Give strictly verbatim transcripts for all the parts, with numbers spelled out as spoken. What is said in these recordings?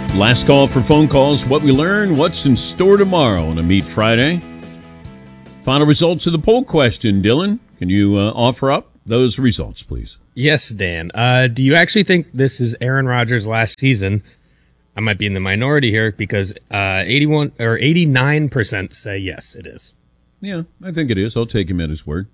Last call for phone calls. What we learn, what's in store tomorrow on a Meet Friday. Final results of the poll question, Dylan. Can you uh, offer up those results, please? Yes, Dan. Uh, do you actually think this is Aaron Rodgers' last season? I might be in the minority here because uh, eighty-one or eighty-nine percent say yes, it is. Yeah, I think it is. I'll take him at his word.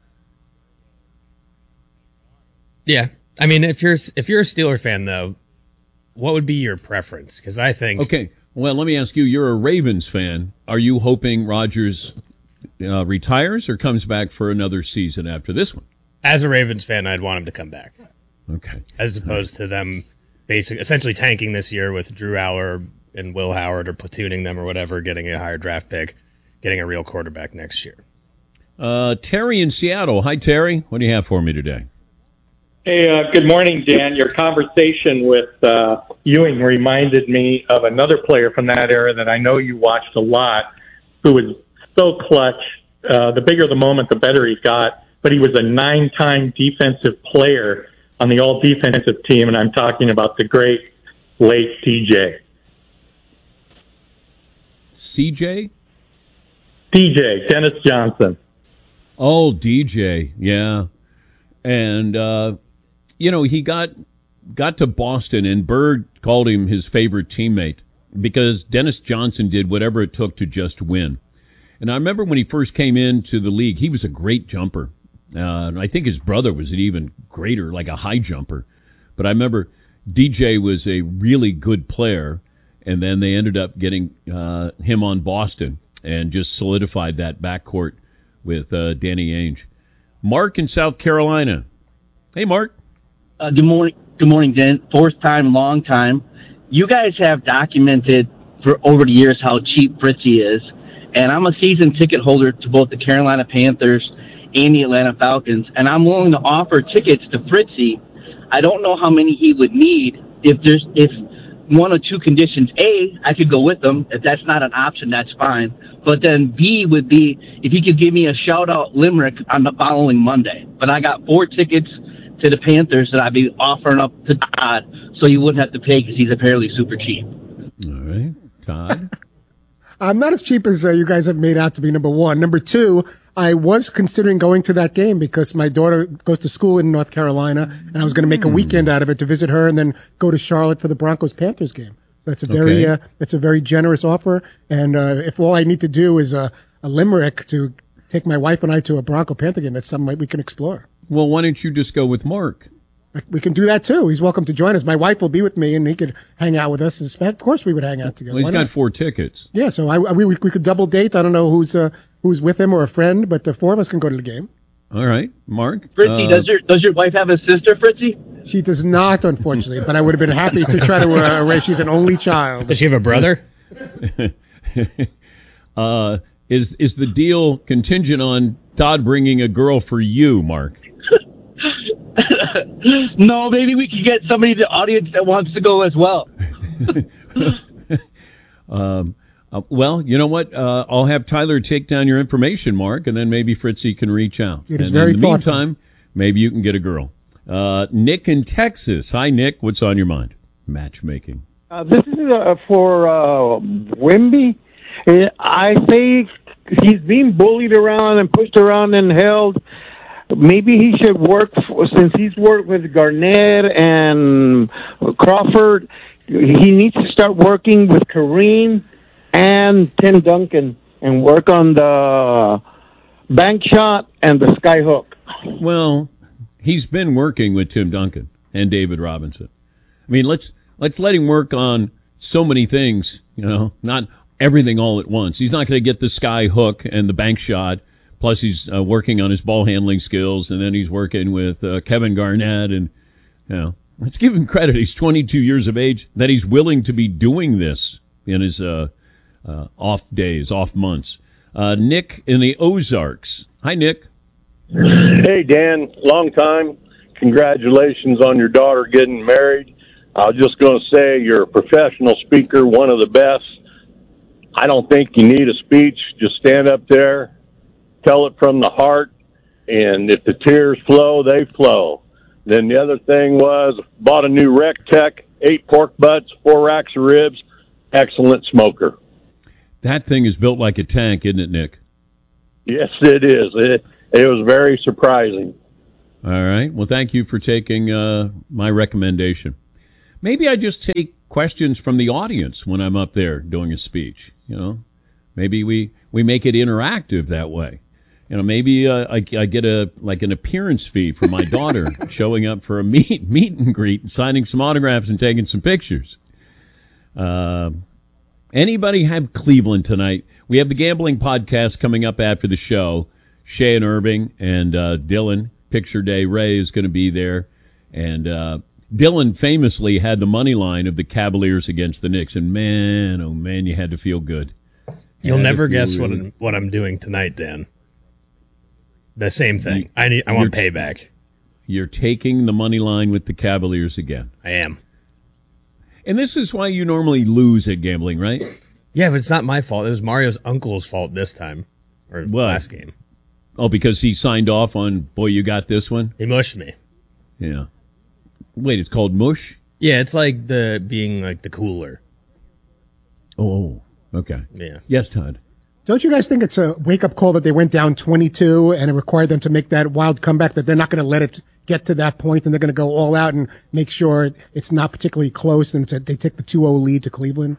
Yeah, I mean, if you're if you're a Steeler fan, though, what would be your preference? Because I think okay. Well, let me ask you. You're a Ravens fan. Are you hoping Rodgers uh, retires or comes back for another season after this one? As a Ravens fan, I'd want him to come back. Okay, as opposed to them basically essentially tanking this year with Drew Aller and Will Howard, or platooning them or whatever, getting a higher draft pick, getting a real quarterback next year. Uh, Terry in Seattle. Hi, Terry. What do you have for me today? Hey, uh, good morning, Dan. Your conversation with uh, Ewing reminded me of another player from that era that I know you watched a lot, who was so clutch. Uh, the bigger the moment, the better he got. But he was a nine-time defensive player on the all-defensive team, and I'm talking about the great late C J. C J? D J, Dennis Johnson. Oh, D J, yeah. And, uh, you know, he got got to Boston, and Bird called him his favorite teammate because Dennis Johnson did whatever it took to just win. And I remember when he first came into the league, he was a great jumper. Uh, and I think his brother was an even greater, like a high jumper. But I remember D J was a really good player, and then they ended up getting uh, him on Boston and just solidified that backcourt with uh, Danny Ainge. Mark in South Carolina. Hey, Mark. Uh, good morning. Good morning, Dan. Fourth time, long time. You guys have documented for over the years how cheap Fritzy is, and I'm a season ticket holder to both the Carolina Panthers and the Atlanta Falcons, and I'm willing to offer tickets to Fritzy. I don't know how many he would need. If there's if one or two conditions, A, I could go with him. If that's not an option, that's fine. But then B would be if he could give me a shout-out limerick on the following Monday. But I got four tickets to the Panthers that I'd be offering up to Todd, so you wouldn't have to pay because he's apparently super cheap. All right. Todd? I'm not as cheap as uh, you guys have made out to be, number one. Number two, I was considering going to that game because my daughter goes to school in North Carolina, and I was going to make a weekend out of it to visit her and then go to Charlotte for the Broncos-Panthers game. So that's a very, okay. uh, that's a very generous offer. And uh, if all I need to do is a, a limerick to take my wife and I to a Bronco-Panther game, that's something we can explore. Well, why don't you just go with Mark? We can do that, too. He's welcome to join us. My wife will be with me, and he could hang out with us. Of course we would hang out together. Well, he's got four tickets. Yeah, so I, we, we could double date. I don't know who's uh, who's with him or a friend, but the four of us can go to the game. All right. Mark? Fritzy, uh, does your does your wife have a sister, Fritzy? She does not, unfortunately, but I would have been happy to try to uh, arrange. She's an only child. Does she have a brother? uh, is, is the deal contingent on Todd bringing a girl for you, Mark? No, maybe we could get somebody in the audience that wants to go as well. um, uh, well, you know what? Uh, I'll have Tyler take down your information, Mark, and then maybe Fritzy can reach out. It is and very in the thoughtful. meantime, maybe you can get a girl. Uh, Nick in Texas. Hi, Nick. What's on your mind? Matchmaking. Uh, this is uh, for uh, Wimby. Uh, I think he's being bullied around and pushed around and held. Maybe he should work, for, since he's worked with Garnett and Crawford, he needs to start working with Kareem and Tim Duncan and work on the bank shot and the sky hook. Well, he's been working with Tim Duncan and David Robinson. I mean, let's let's let him work on so many things, you know, not everything all at once. He's not going to get the sky hook and the bank shot. Plus, he's uh, working on his ball handling skills, and then he's working with uh, Kevin Garnett. And, you know, let's give him credit. He's twenty-two years of age, that he's willing to be doing this in his uh, uh, off days, off months. Uh, Nick in the Ozarks. Hi, Nick. Hey, Dan. Long time. Congratulations on your daughter getting married. I was just going to say you're a professional speaker, one of the best. I don't think you need a speech. Just stand up there. Tell it from the heart, and if the tears flow, they flow. Then the other thing was, bought a new Rec Tech. eight pork butts, four racks of ribs. Excellent smoker. That thing is built like a tank, isn't it, Nick? Yes, it is. It, it was very surprising. All right. Well, thank you for taking uh, my recommendation. Maybe I just take questions from the audience when I'm up there doing a speech. You know, maybe we, we make it interactive that way. You know, maybe uh, I, I get a like an appearance fee for my daughter showing up for a meet meet and greet, and signing some autographs and taking some pictures. Uh, anybody have Cleveland tonight? We have the gambling podcast coming up after the show. Shay and Irving and uh, Dylan, Picture Day Ray is going to be there, and uh, Dylan famously had the money line of the Cavaliers against the Knicks, and man, oh man, you had to feel good. You'll Had to never feel guess what really- I'm, what I'm doing tonight, Dan. The same thing. I need. I want You're- payback. You're taking the money line with the Cavaliers again. I am. And this is why you normally lose at gambling, right? Yeah, but it's not my fault. It was Mario's uncle's fault this time, or What? last game. Oh, because he signed off on, boy, you got this one? He mushed me. Yeah. Wait, it's called mush? Yeah, it's like the being like the cooler. Oh, okay. Yeah. Yes, Todd. Don't you guys think it's a wake-up call that they went down twenty-two and it required them to make that wild comeback, that they're not going to let it get to that point and they're going to go all out and make sure it's not particularly close and it's- they take the two oh lead to Cleveland?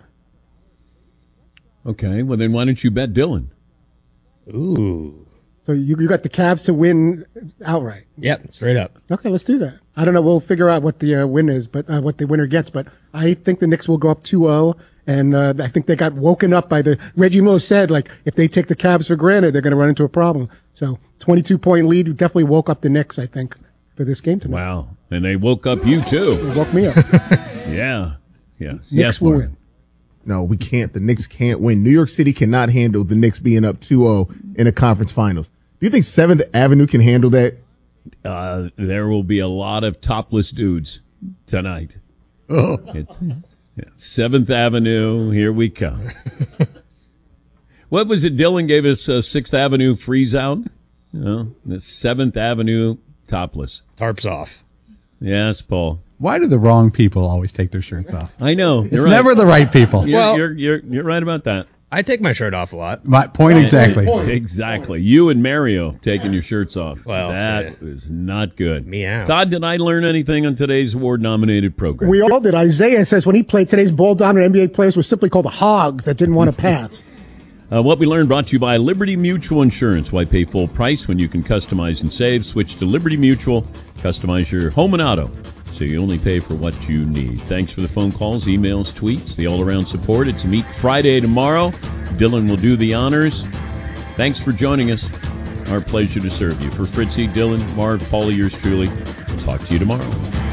Okay, well, then why don't you bet Dylan? Ooh. So you, you got the Cavs to win outright. Yep, straight up. Okay, let's do that. I don't know. We'll figure out what the uh, win is, but uh, what the winner gets. But I think the Knicks will go up two oh, and uh, I think they got woken up by the Reggie Miller said, like, if they take the Cavs for granted, they're going to run into a problem. So twenty-two point lead definitely woke up the Knicks, I think, for this game tonight. Wow. And they woke up you, too. It woke me up. Yeah. Yeah. Knicks yes, will Mark. win. No, we can't. The Knicks can't win. New York City cannot handle the Knicks being up two oh in the conference finals. Do you think seventh Avenue can handle that? Uh, there will be a lot of topless dudes tonight. Oh. It's, yeah. seventh Avenue, here we come. What was it? Dylan gave us uh, sixth Avenue freeze out. You know, the seventh Avenue topless. Tarps off. Yes, Paul. Why do the wrong people always take their shirts off? I know. It's You're right. never the right people. You're, Well- you're, you're, you're right about that. I take my shirt off a lot. My point exactly. Exactly. You and Mario taking your shirts off. Well, that yeah. was not good. Meow. Todd, did I learn anything on today's award-nominated program? We all did. Isaiah says when he played, today's ball-dominant N B A players were simply called the hogs that didn't want to pass. Uh, what we learned brought to you by Liberty Mutual Insurance. Why pay full price when you can customize and save? Switch to Liberty Mutual. Customize your home and auto so you only pay for what you need. Thanks for the phone calls, emails, tweets, the all-around support. It's Meet Friday tomorrow. Dylan will do the honors. Thanks for joining us. Our pleasure to serve you. For Fritzy, Dylan, Marv, Paulie, yours truly. We'll talk to you tomorrow.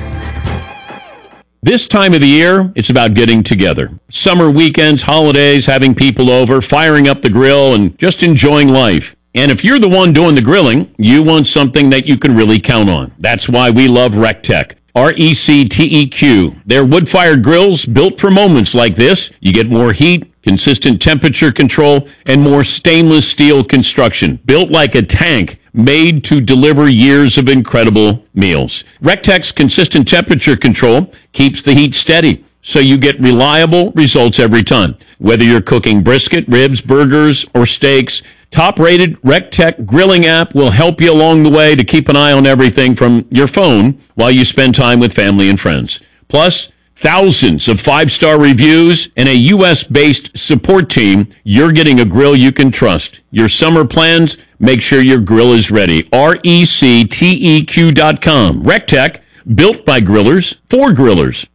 This time of the year, it's about getting together. Summer weekends, holidays, having people over, firing up the grill, and just enjoying life. And if you're the one doing the grilling, you want something that you can really count on. That's why we love RecTech. R E C T E Q. They're wood-fired grills built for moments like this. You get more heat, consistent temperature control, and more stainless steel construction. Built like a tank, made to deliver years of incredible meals. RecTech's consistent temperature control keeps the heat steady, so you get reliable results every time. Whether you're cooking brisket, ribs, burgers, or steaks, top-rated RecTech grilling app will help you along the way to keep an eye on everything from your phone while you spend time with family and friends. Plus, thousands of five-star reviews and a U S-based support team. You're getting a grill you can trust. Your summer plans, make sure your grill is ready. R E C T E Q dot com. RecTech, built by grillers, for grillers.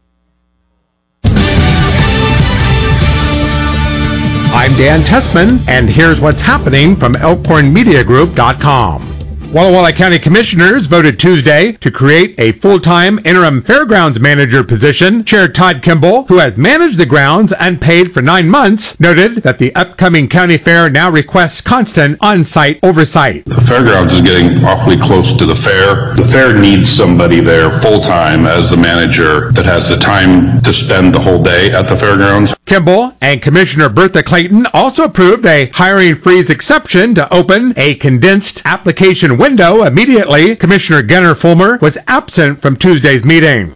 I'm Dan Tessman, and here's what's happening from Elkhorn Media Group dot com. Walla Walla County Commissioners voted Tuesday to create a full-time interim fairgrounds manager position. Chair Todd Kimball, who has managed the grounds and paid for nine months, noted that the upcoming county fair now requests constant on-site oversight. The fairgrounds is getting awfully close to the fair. The fair needs somebody there full-time as the manager that has the time to spend the whole day at the fairgrounds. Kimball and Commissioner Bertha Clayton also approved a hiring freeze exception to open a condensed application window immediately. Commissioner Gunnar Fulmer was absent from Tuesday's meeting.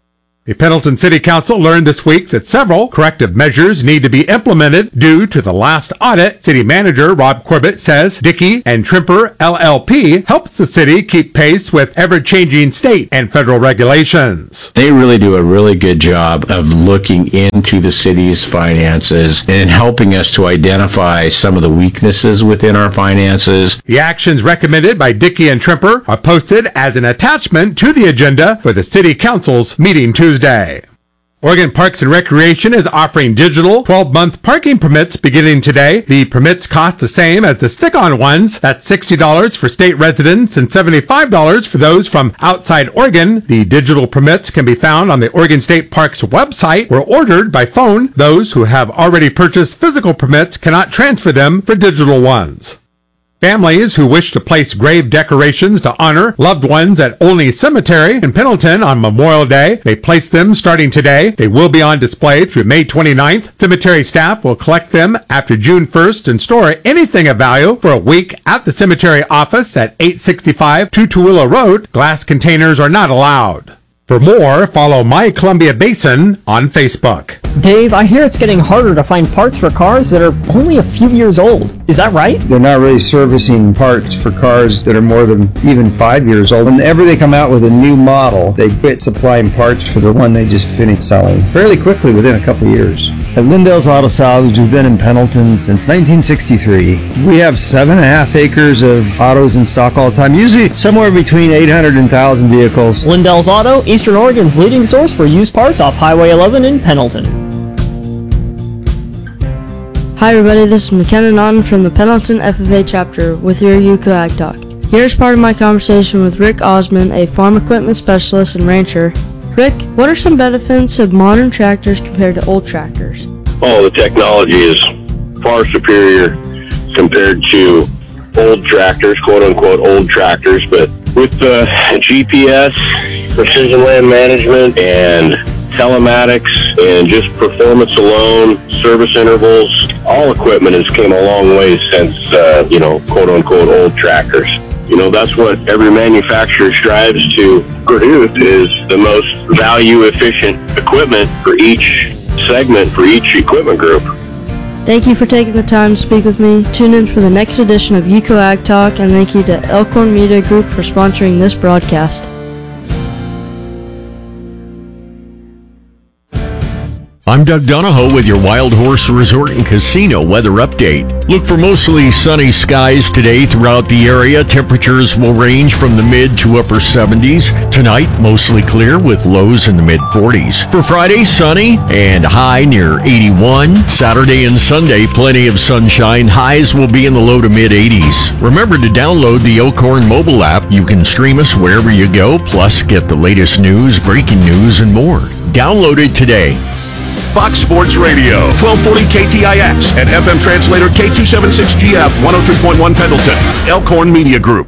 The Pendleton City Council learned this week that several corrective measures need to be implemented due to the last audit. City Manager Rob Corbett says Dickey and Trimper L L P helps the city keep pace with ever-changing state and federal regulations. They really do a really good job of looking into the city's finances and helping us to identify some of the weaknesses within our finances. The actions recommended by Dickey and Trimper are posted as an attachment to the agenda for the City Council's meeting Tuesday. Tuesday. Oregon Parks and Recreation is offering digital twelve-month parking permits beginning today. The permits cost the same as the stick-on ones. That's sixty dollars for state residents and seventy-five dollars for those from outside Oregon. The digital permits can be found on the Oregon State Parks website or ordered by phone. Those who have already purchased physical permits cannot transfer them for digital ones. Families who wish to place grave decorations to honor loved ones at Olney Cemetery in Pendleton on Memorial Day may place them starting today. They will be on display through May twenty-ninth. Cemetery staff will collect them after June first and store anything of value for a week at the cemetery office at eight sixty-five Tutuila Road. Glass containers are not allowed. For more, follow My Columbia Basin on Facebook. Dave, I hear it's getting harder to find parts for cars that are only a few years old. Is that right? They're not really servicing parts for cars that are more than even five years old. Whenever they come out with a new model, they quit supplying parts for the one they just finished selling fairly quickly within a couple of years. At Lindell's Auto Salvage, we've been in Pendleton since nineteen sixty-three. We have seven and a half acres of autos in stock all the time, usually somewhere between eight hundred and one thousand vehicles. Lindell's Auto, Eastern Oregon's leading source for used parts off Highway eleven in Pendleton. Hi everybody, this is McKenna Naughton from the Pendleton F F A chapter with your UCO Ag Talk. Here's part of my conversation with Rick Osmond, a farm equipment specialist and rancher. Rick, what are some benefits of modern tractors compared to old tractors? Oh, the technology is far superior compared to old tractors, quote-unquote old tractors, but with the G P S, precision land management, and telematics, and just performance alone, service intervals, all equipment has came a long way since, uh, you know, quote-unquote old tractors. You know, that's what every manufacturer strives to produce, is the most value-efficient equipment for each segment, for each equipment group. Thank you for taking the time to speak with me. Tune in for the next edition of UCO Ag Talk, and thank you to Elkhorn Media Group for sponsoring this broadcast. I'm Doug Donahoe with your Wild Horse Resort and Casino weather update. Look for mostly sunny skies today throughout the area. Temperatures will range from the mid to upper seventies. Tonight, mostly clear with lows in the mid forties. For Friday, sunny and high near eighty-one. Saturday and Sunday, plenty of sunshine. Highs will be in the low to mid eighties. Remember to download the Elkhorn mobile app. You can stream us wherever you go, plus get the latest news, breaking news, and more. Download it today. Fox Sports Radio, twelve forty K T I X and F M translator K two seventy-six G F, one oh three point one Pendleton, Elkhorn Media Group.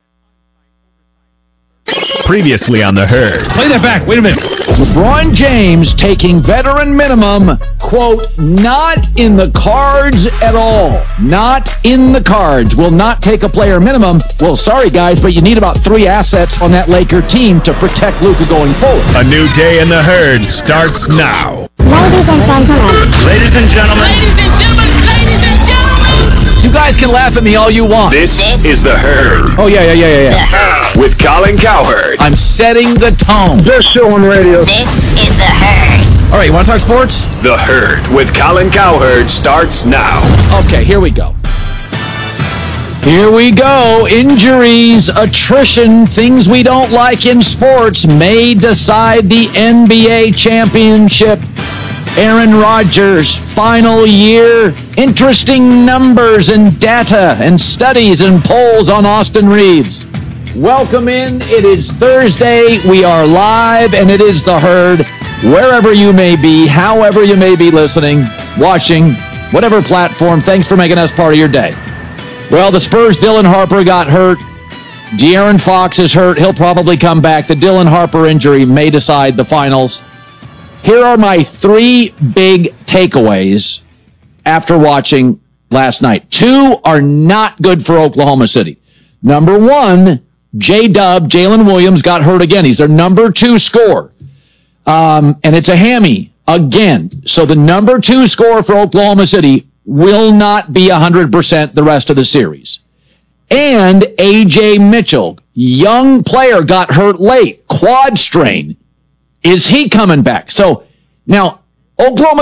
Previously on The Herd. Play that back. Wait a minute. LeBron James taking veteran minimum, quote, not in the cards at all. Not in the cards. Will not take a player minimum. Well, sorry, guys, but you need about three assets on that Laker team to protect Luka going forward. A new day in The Herd starts now. Ladies and gentlemen. Ladies and gentlemen. Ladies and gentlemen. Ladies and gentlemen. You guys can laugh at me all you want. This, this is The Herd. Oh, yeah, yeah, yeah, yeah, yeah. With Colin Cowherd. I'm setting the tone. Best show on radio. This is The Herd. All right, you want to talk sports? The Herd with Colin Cowherd starts now. Okay, here we go. Here we go. Injuries, attrition, things we don't like in sports may decide the N B A championship. Aaron Rodgers, final year. Interesting numbers and data and studies and polls on Austin Reeves. Welcome in. It is Thursday. We are live, and it is The Herd. Wherever you may be, however you may be listening, watching, whatever platform, thanks for making us part of your day. Well, the Spurs' Dylan Harper got hurt. De'Aaron Fox is hurt. He'll probably come back. The Dylan Harper injury may decide the finals. Here are my three big takeaways after watching last night. Two are not good for Oklahoma City. Number one, J-Dub, Jalen Williams, got hurt again. He's their number two scorer. Um, and it's a hammy again. So the number two scorer for Oklahoma City will not be one hundred percent the rest of the series. And A J Mitchell, young player, got hurt late, quad strain. Is he coming back? So now Oklahoma